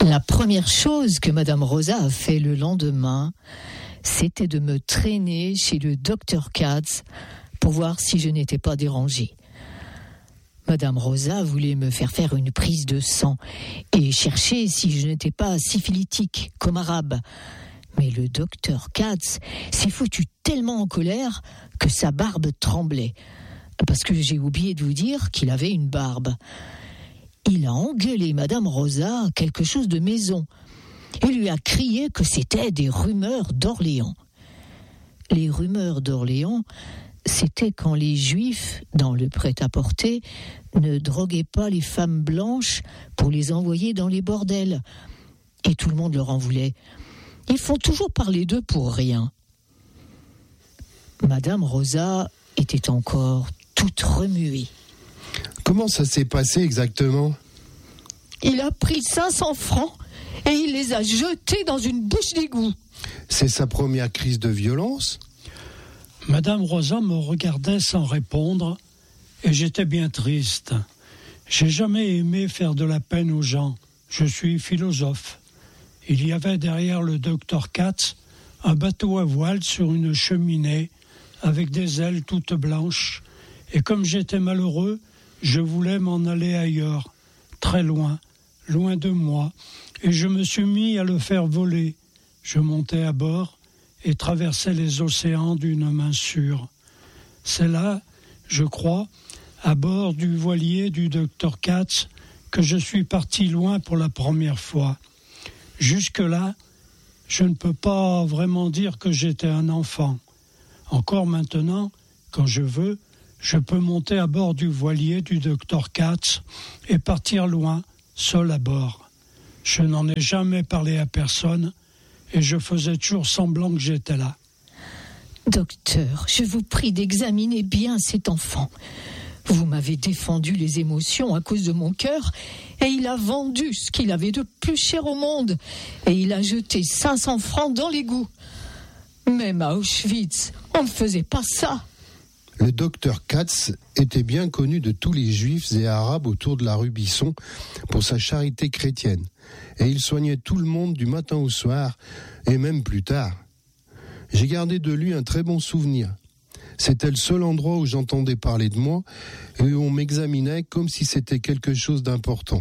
La première chose que Madame Rosa a fait le lendemain, c'était de me traîner chez le docteur Katz pour voir si je n'étais pas dérangée. Madame Rosa voulait me faire une prise de sang et chercher si je n'étais pas syphilitique, comme arabe. Mais le docteur Katz s'est foutu tellement en colère que sa barbe tremblait. Parce que j'ai oublié de vous dire qu'il avait une barbe. Il a engueulé Madame Rosa quelque chose de maison. Il lui a crié que c'était des rumeurs d'Orléans. Les rumeurs d'Orléans, c'était quand les Juifs, dans le prêt-à-porter, ne droguaient pas les femmes blanches pour les envoyer dans les bordels. Et tout le monde leur en voulait. Ils font toujours parler d'eux pour rien. Madame Rosa était encore toute remuée. Comment ça s'est passé exactement ? Il a pris 500 francs et il les a jetés dans une bouche d'égout. C'est sa première crise de violence ? Madame Rosa me regardait sans répondre et j'étais bien triste. J'ai jamais aimé faire de la peine aux gens. Je suis philosophe. Il y avait derrière le docteur Katz un bateau à voile sur une cheminée avec des ailes toutes blanches. Et comme j'étais malheureux, je voulais m'en aller ailleurs, très loin, loin de moi. Et je me suis mis à le faire voler. Je montais à bord et traversais les océans d'une main sûre. C'est là, je crois, à bord du voilier du docteur Katz, que je suis parti loin pour la première fois. Jusque-là, je ne peux pas vraiment dire que j'étais un enfant. Encore maintenant, quand je veux, je peux monter à bord du voilier du docteur Katz et partir loin, seul à bord. Je n'en ai jamais parlé à personne et je faisais toujours semblant que j'étais là. Docteur, je vous prie d'examiner bien cet enfant. Vous m'avez défendu les émotions à cause de mon cœur et il a vendu ce qu'il avait de plus cher au monde et il a jeté 500 francs dans l'égout. Même à Auschwitz, on ne faisait pas ça. Le docteur Katz était bien connu de tous les juifs et arabes autour de la rue Bisson pour sa charité chrétienne. Et il soignait tout le monde du matin au soir, et même plus tard. J'ai gardé de lui un très bon souvenir. C'était le seul endroit où j'entendais parler de moi et où on m'examinait comme si c'était quelque chose d'important.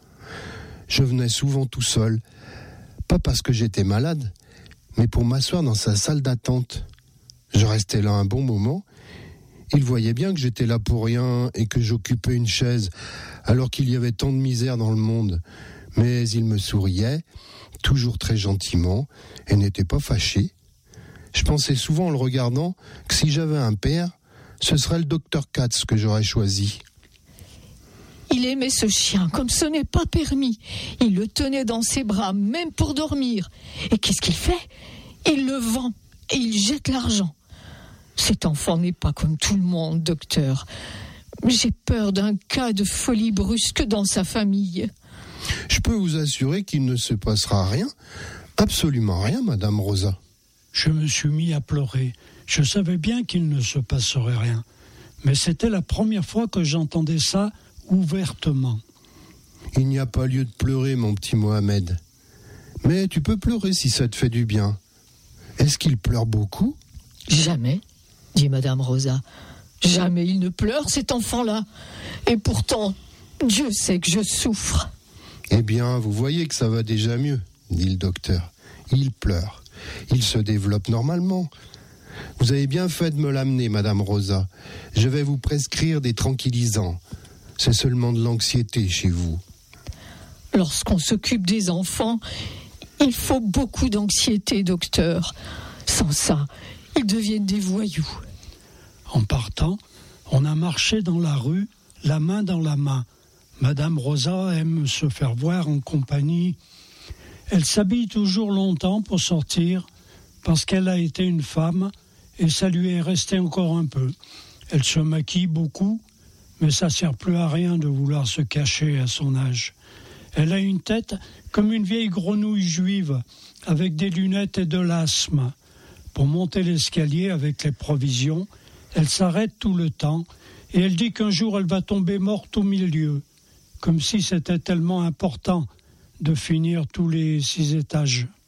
Je venais souvent tout seul, pas parce que j'étais malade, mais pour m'asseoir dans sa salle d'attente. Je restais là un bon moment. Il voyait bien que j'étais là pour rien et que j'occupais une chaise, alors qu'il y avait tant de misère dans le monde. Mais il me souriait, toujours très gentiment, et n'était pas fâché. Je pensais souvent en le regardant que si j'avais un père, ce serait le docteur Katz que j'aurais choisi. Il aimait ce chien comme ce n'est pas permis. Il le tenait dans ses bras, même pour dormir. Et qu'est-ce qu'il fait ? Il le vend et il jette l'argent. Cet enfant n'est pas comme tout le monde, docteur. J'ai peur d'un cas de folie brusque dans sa famille. Je peux vous assurer qu'il ne se passera rien, absolument rien, Madame Rosa. Je me suis mis à pleurer. Je savais bien qu'il ne se passerait rien. Mais c'était la première fois que j'entendais ça ouvertement. Il n'y a pas lieu de pleurer, mon petit Mohamed. Mais tu peux pleurer si ça te fait du bien. Est-ce qu'il pleure beaucoup ? Jamais, dit Madame Rosa. Jamais il ne pleure, cet enfant-là. Et pourtant, Dieu sait que je souffre. Eh bien, vous voyez que ça va déjà mieux, dit le docteur. Il pleure. Il se développe normalement. Vous avez bien fait de me l'amener, Madame Rosa. Je vais vous prescrire des tranquillisants. C'est seulement de l'anxiété chez vous. Lorsqu'on s'occupe des enfants, il faut beaucoup d'anxiété, docteur. Sans ça, ils deviennent des voyous. En partant, on a marché dans la rue, la main dans la main. Madame Rosa aime se faire voir en compagnie. Elle s'habille toujours longtemps pour sortir, parce qu'elle a été une femme, et ça lui est resté encore un peu. Elle se maquille beaucoup, mais ça sert plus à rien de vouloir se cacher à son âge. Elle a une tête comme une vieille grenouille juive, avec des lunettes et de l'asthme. Pour monter l'escalier avec les provisions, elle s'arrête tout le temps, et elle dit qu'un jour elle va tomber morte au milieu, comme si c'était tellement important de finir tous les 6 étages.